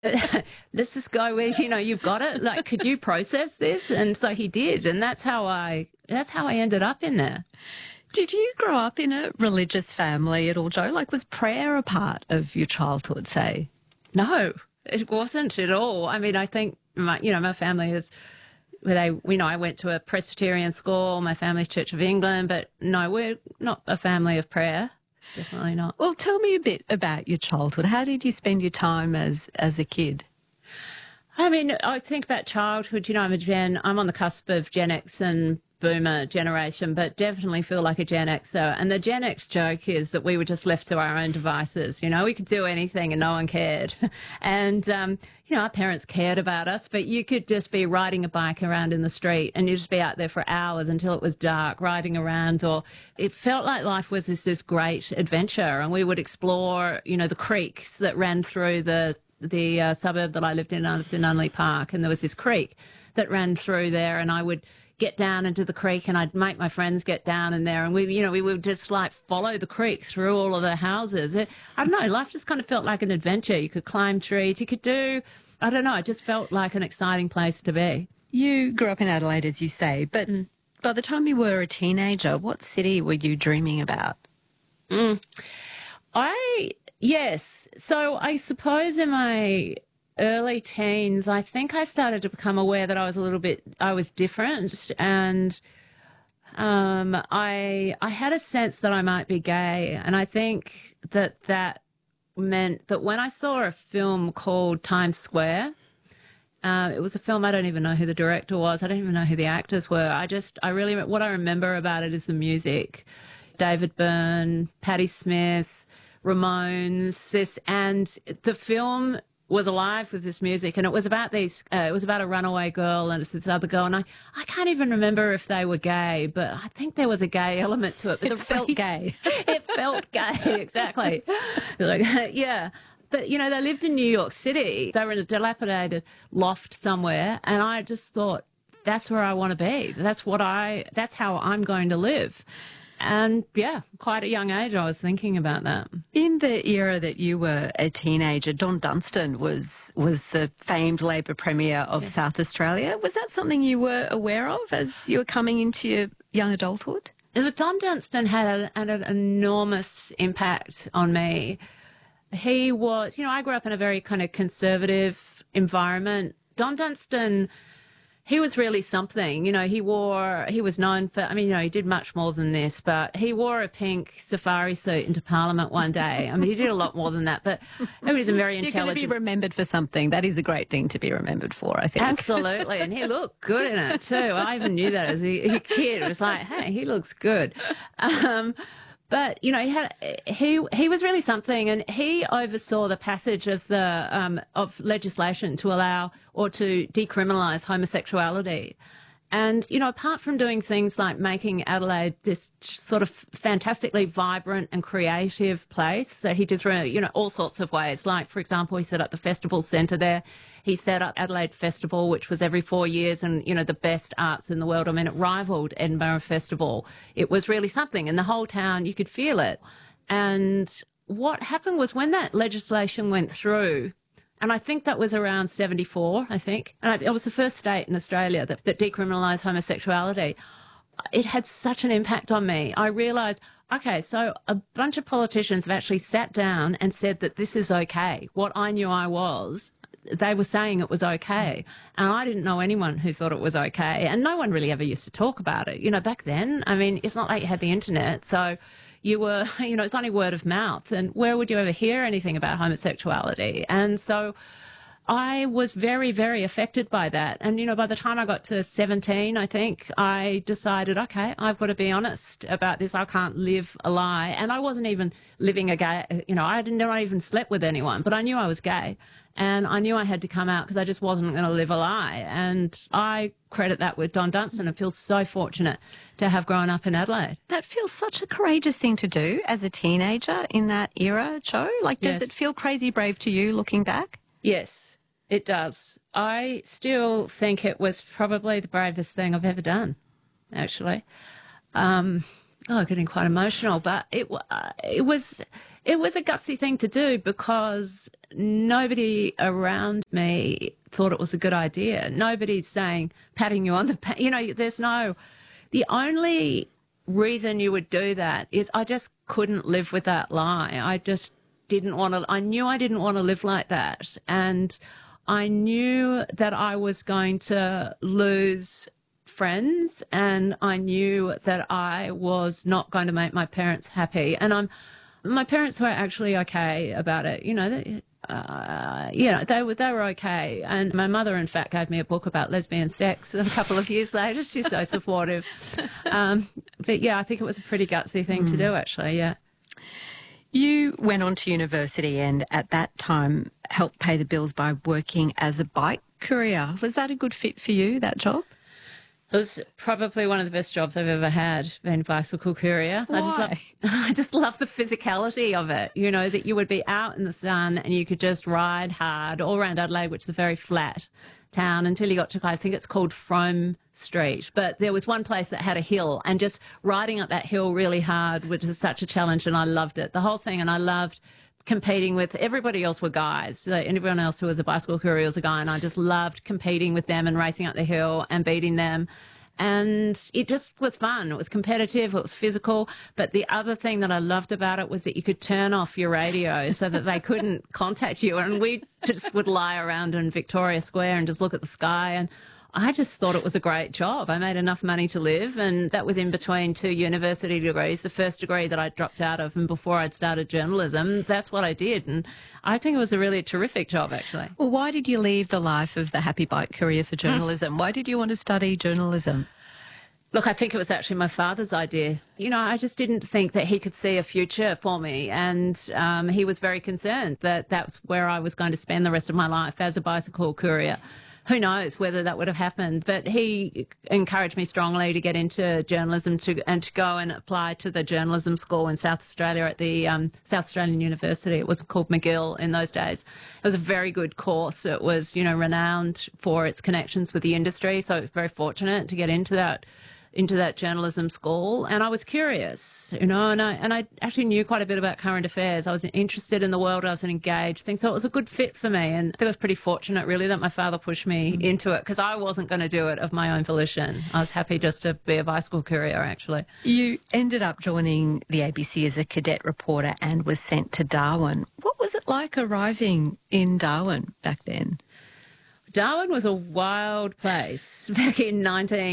let's just go with, you've got it. Like, could you process this? And so he did. And that's how I ended up in there. Did you grow up in a religious family at all, Jo? Like, was prayer a part of your childhood, say? No, it wasn't at all. I mean, I think my family is, I went to a Presbyterian school, my family's Church of England, but no, we're not a family of prayer. Definitely not. Well, tell me a bit about your childhood. How did you spend your time as a kid? I mean, I think about childhood, I'm on the cusp of Gen X and Boomer generation, but definitely feel like a Gen Xer. And the Gen X joke is that we were just left to our own devices. We could do anything and no one cared. And, our parents cared about us, but you could just be riding a bike around in the street and you'd just be out there for hours until it was dark, riding around, or it felt like life was this great adventure. And we would explore, the creeks that ran through the suburb that I lived in Unley Park, and there was this creek that ran through there, and I would get down into the creek and I'd make my friends get down in there, and we would just like follow the creek through all of the houses. I don't know, life just kind of felt like an adventure. You could climb trees, you could do, I don't know, it just felt like an exciting place to be. You grew up in Adelaide, as you say, but by the time you were a teenager, what city were you dreaming about? Yes. So I suppose in my early teens, I think I started to become aware that I was different, and I had a sense that I might be gay, and I think that meant that when I saw a film called Times Square, it was a film, I don't even know who the director was, I don't even know who the actors were. What I remember about it is the music. David Byrne, Patti Smith, Ramones, and the film was alive with this music, and it was about a runaway girl and this other girl, and I can't even remember if they were gay, but I think there was a gay element to it. But it felt gay. It felt gay, exactly. Yeah. But, they lived in New York City. They were in a dilapidated loft somewhere, and I just thought, that's where I want to be. That's how I'm going to live. And, yeah, quite a young age I was thinking about that. In the era that you were a teenager, Don Dunstan was the famed Labor Premier of South Australia. Was that something you were aware of as you were coming into your young adulthood? Don Dunstan had an enormous impact on me. He was, I grew up in a very kind of conservative environment. Don Dunstan, he was really something. He was known for, he did much more than this, but he wore a pink safari suit into Parliament one day. He did a lot more than that, but he was a very intelligent. You're going to be remembered for something. That is a great thing to be remembered for, I think. Absolutely. And he looked good in it too. I even knew that as a kid. It was like, hey, he looks good. But, he was really something, and he oversaw the passage of of legislation to allow or to decriminalise homosexuality. And, apart from doing things like making Adelaide this sort of fantastically vibrant and creative place that he did through, all sorts of ways. Like, for example, he set up the festival centre there. He set up Adelaide Festival, which was every 4 years, and, the best arts in the world. It rivaled Edinburgh Festival. It was really something, and the whole town, you could feel it. And what happened was when that legislation went through, and I think that was around 74, I think. And it was the first state in Australia that decriminalised homosexuality. It had such an impact on me. I realised, okay, so a bunch of politicians have actually sat down and said that this is okay. What I knew I was, they were saying it was okay. And I didn't know anyone who thought it was okay. And no one really ever used to talk about it. Back then, it's not like you had the internet. So you were, it's only word of mouth. And where would you ever hear anything about homosexuality? And so I was very, very affected by that. And, by the time I got to 17, I think, I decided, okay, I've got to be honest about this. I can't live a lie. And I wasn't even living a gay, I not even slept with anyone, but I knew I was gay. And I knew I had to come out because I just wasn't going to live a lie. And I credit that with Don Dunstan and feel so fortunate to have grown up in Adelaide. That feels such a courageous thing to do as a teenager in that era, Jo. Does it feel crazy brave to you looking back? Yes, it does. I still think it was probably the bravest thing I've ever done, actually. Getting quite emotional, but it was It was a gutsy thing to do because nobody around me thought it was a good idea. Nobody's saying, patting you on the back. The only reason you would do that is I just couldn't live with that lie. I just didn't want to, I knew I didn't want to live like that. And I knew that I was going to lose friends, and I knew that I was not going to make my parents happy. And my parents were actually okay about it. They were okay. And my mother, in fact, gave me a book about lesbian sex a couple of years later. She's so supportive. But yeah, I think it was a pretty gutsy thing to do, actually. Yeah. You went on to university and at that time helped pay the bills by working as a bike courier. Was that a good fit for you, that job? It was probably one of the best jobs I've ever had, being a bicycle courier. Why? I just love the physicality of it, that you would be out in the sun and you could just ride hard all around Adelaide, which is a very flat town, until you got to, I think it's called Frome Street. But there was one place that had a hill, and just riding up that hill really hard, which is such a challenge, and I loved it, the whole thing. And I loved competing with everybody else were guys. So everyone else who was a bicycle courier was a guy, and I just loved competing with them and racing up the hill and beating them. And it just was fun. It was competitive. It was physical. But the other thing that I loved about it was that you could turn off your radio so that they couldn't contact you. And we just would lie around in Victoria Square and just look at the sky. And I just thought it was a great job. I made enough money to live, and that was in between 2 university degrees, the first degree that I dropped out of, and before I'd started journalism. That's what I did, and I think it was a really terrific job, actually. Well, why did you leave the life of the happy bike courier for journalism? Why did you want to study journalism? Look, I think it was actually my father's idea. I just didn't think that he could see a future for me, and he was very concerned that that's where I was going to spend the rest of my life, as a bicycle courier. Who knows whether that would have happened, but he encouraged me strongly to get into journalism and to go and apply to the journalism school in South Australia at the South Australian University. It was called McGill in those days. It was a very good course. It was, renowned for its connections with the industry, so I was very fortunate to get into that journalism school. And I was curious, and I actually knew quite a bit about current affairs. I was interested in the world. I was an engaged thing. So it was a good fit for me. And I think I was pretty fortunate, really, that my father pushed me into it, because I wasn't going to do it of my own volition. I was happy just to be a bicycle courier, actually. You ended up joining the ABC as a cadet reporter and was sent to Darwin. What was it like arriving in Darwin back then? Darwin was a wild place back in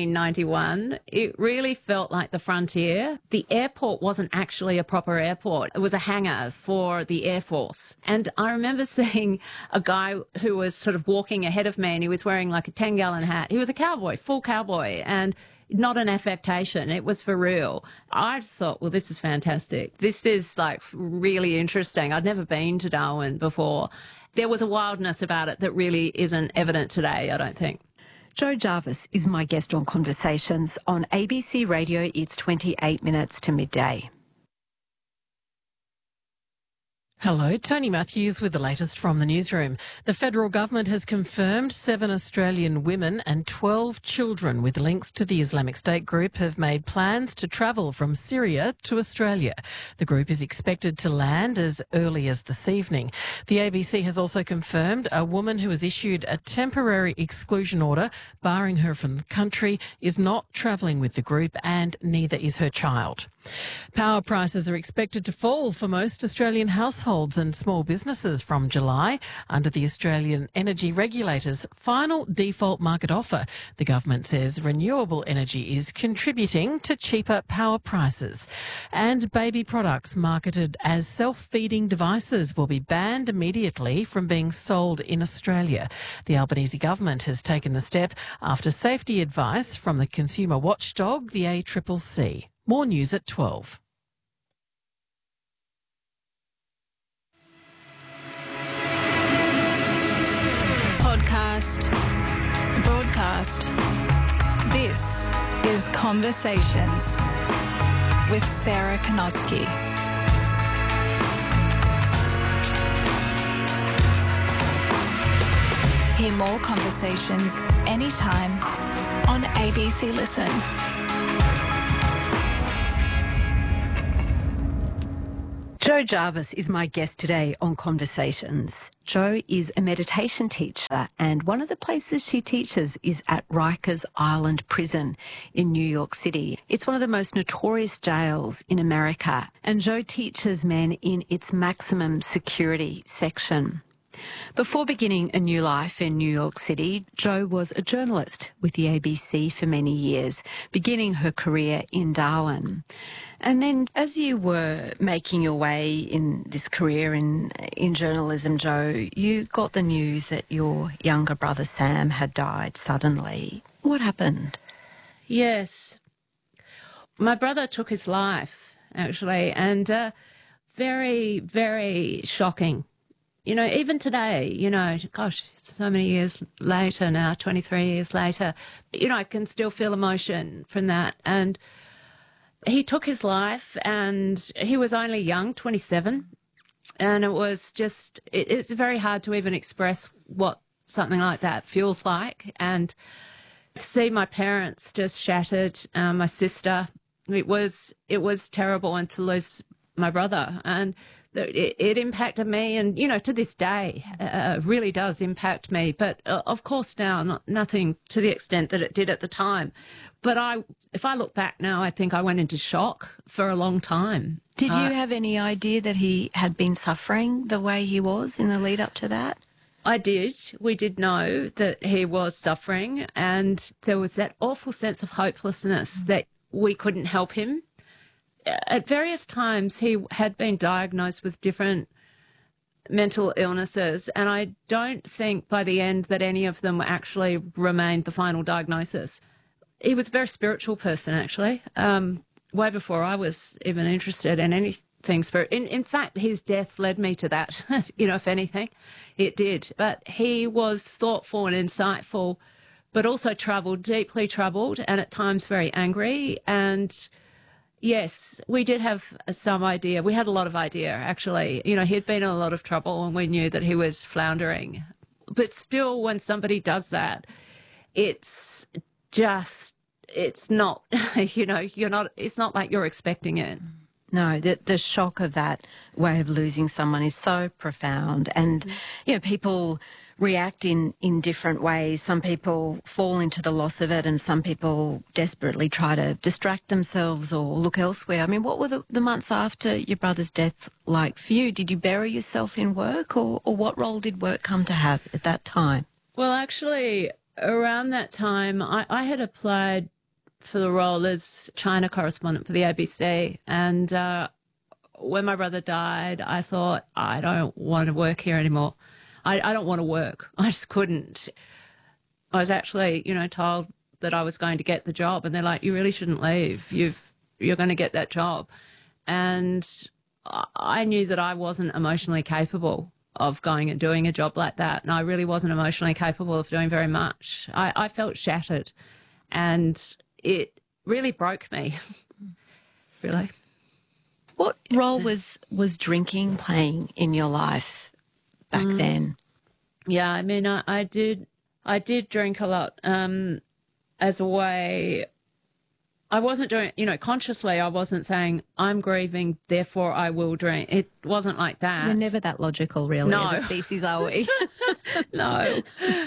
1991. It really felt like the frontier. The airport wasn't actually a proper airport. It was a hangar for the Air Force. And I remember seeing a guy who was sort of walking ahead of me, and he was wearing like a 10-gallon hat. He was a cowboy, full cowboy, and not an affectation. It was for real. I just thought, well, this is fantastic. This is like really interesting. I'd never been to Darwin before. There was a wildness about it that really isn't evident today, I don't think. Jo Jarvis is my guest on Conversations on ABC Radio. It's 28 minutes to midday. Hello, Tony Matthews with the latest from the newsroom. The federal government has confirmed 7 Australian women and 12 children with links to the Islamic State group have made plans to travel from Syria to Australia. The group is expected to land as early as this evening. The ABC has also confirmed a woman who was issued a temporary exclusion order barring her from the country is not travelling with the group, and neither is her child. Power prices are expected to fall for most Australian households and small businesses from July under the Australian Energy Regulator's final default market offer. The government says renewable energy is contributing to cheaper power prices. And baby products marketed as self-feeding devices will be banned immediately from being sold in Australia. The Albanese government has taken the step after safety advice from the consumer watchdog, the ACCC. More news at 12. Podcast. Broadcast. This is Conversations with Sarah Konoski. Hear more conversations anytime on ABC Listen. Jo Jarvis is my guest today on Conversations. Jo is a meditation teacher, and one of the places she teaches is at Rikers Island Prison in New York City. It's one of the most notorious jails in America, and Jo teaches men in its maximum security section. Before beginning a new life in New York City, Jo was a journalist with the ABC for many years, beginning her career in Darwin. And then as you were making your way in this career in journalism, Jo, you got the news that your younger brother Sam had died suddenly. What happened? Yes. My brother took his life, actually, and very, very shocking. You know, even today, you know, gosh, so many years later now, 23 years later, you know, I can still feel emotion from that. And he took his life, and he was only young, 27. And it was just, it's very hard to even express what something like that feels like. And to see my parents just shattered, my sister, it was terrible, and to lose my brother. And it impacted me, and, you know, to this day, really does impact me. But of course now, nothing to the extent that it did at the time. But if I look back now, I think I went into shock for a long time. Did you have any idea that he had been suffering the way he was in the lead up to that? I did. We did know that he was suffering, and there was that awful sense of hopelessness that we couldn't help him. At various times, he had been diagnosed with different mental illnesses, and I don't think by the end that any of them actually remained the final diagnosis. He was a very spiritual person, actually, way before I was even interested in anything spiritual. In fact, his death led me to that, you know, if anything, it did. But he was thoughtful and insightful, but also troubled, deeply troubled, and at times very angry. And yes, we did have some idea. We had a lot of idea, actually. You know, he'd been in a lot of trouble, and we knew that he was floundering. But still, when somebody does that, it's not, you know, it's not like you're expecting it. No, the shock of that way of losing someone is so profound. And, you know, people react in different ways. Some people fall into the loss of it, and some people desperately try to distract themselves or look elsewhere. I mean, what were the months after your brother's death like for you? Did you bury yourself in work, or what role did work come to have at that time? Well, actually, around that time, I had applied for the role as China correspondent for the ABC. And when my brother died, I thought, I don't want to work here anymore. I don't want to work. I just couldn't. I was actually, you know, told that I was going to get the job, and they're like, you really shouldn't leave. You're going to get that job. And I knew that I wasn't emotionally capable of going and doing a job like that. And I really wasn't emotionally capable of doing very much. I felt shattered, and it really broke me, really. What role was drinking playing in your life back then? Yeah, I mean, I did drink a lot as a way. I wasn't doing, you know, consciously. I wasn't saying I'm grieving, therefore I will drink. It wasn't like that. We're never that logical, really, No. as a species, are we? No.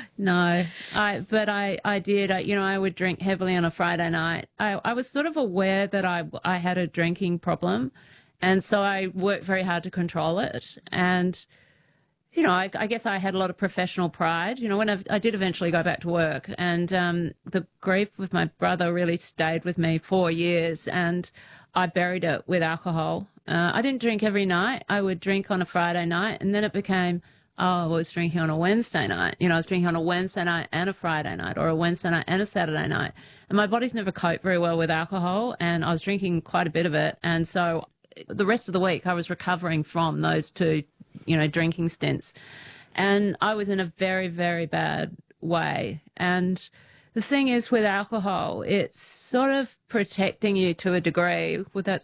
But I did. You know, I would drink heavily on a Friday night. I was sort of aware that I had a drinking problem, and so I worked very hard to control it. And, you know, I guess I had a lot of professional pride. You know, when I did eventually go back to work, and the grief with my brother really stayed with me for years, and I buried it with alcohol. I didn't drink every night. I would drink on a Friday night, and then it became, I was drinking on a Wednesday night. You know, I was drinking on a Wednesday night and a Friday night, or a Wednesday night and a Saturday night. And my body's never coped very well with alcohol, and I was drinking quite a bit of it. And so the rest of the week I was recovering from those two, you know, drinking stints. And I was in a very, very bad way. And the thing is with alcohol, it's sort of protecting you to a degree. Well, that's